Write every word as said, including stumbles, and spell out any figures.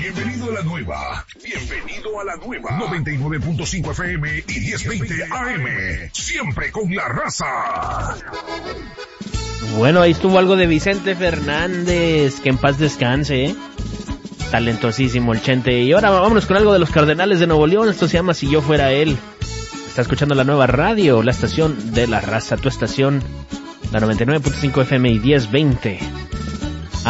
Bienvenido a la nueva. Bienvenido a la nueva. noventa y nueve punto cinco F M y diez veinte A M. Siempre con la raza. Bueno, ahí estuvo algo de Vicente Fernández. Que en paz descanse, ¿eh? Talentosísimo el Chente. Y ahora vámonos con algo de los Cardenales de Nuevo León. Esto se llama Si Yo Fuera Él. Está escuchando la nueva radio, la estación de la raza, tu estación, la noventa y nueve punto cinco F M y diez veinte.